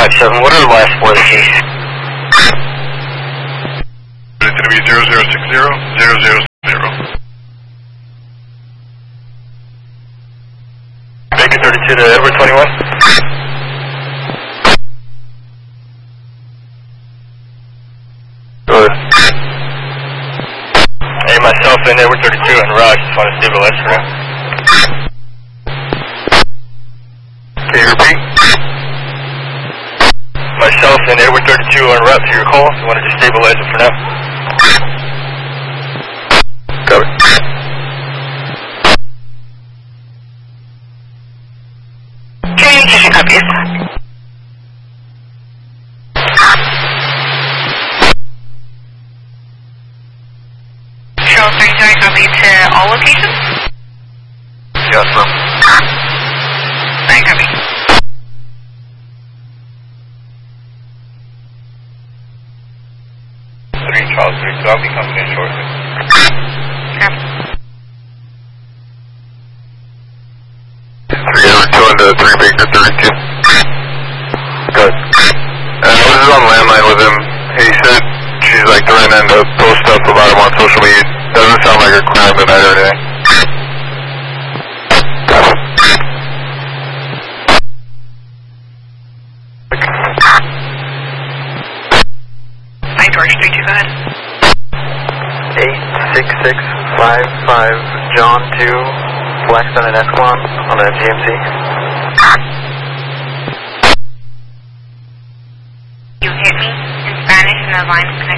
5-7, what are the last four of the keys? It's going to be 0060, 000. Baker 32 to Edward 21. Good. Hey, myself and Edward 32 and Raj just want to stabilize for now. Can you repeat? Myself and Edward 32 on route to your call. You want to just stabilize it for now? Cover. Communication copies. Charles 32 copy to all locations? Yes, ma'am. 9 copy. Charles 32, I'll be coming in shortly. Yep. 3 to 3 Baker 32. Good. I was on landline with him. He said she's like threatening to post up about him on social media. Doesn't sound like a crime tonight or anything. Hi, George 32, go ahead. 86655 John 2 Blackstone and Escalon on the GMC. You hit me in Spanish and the line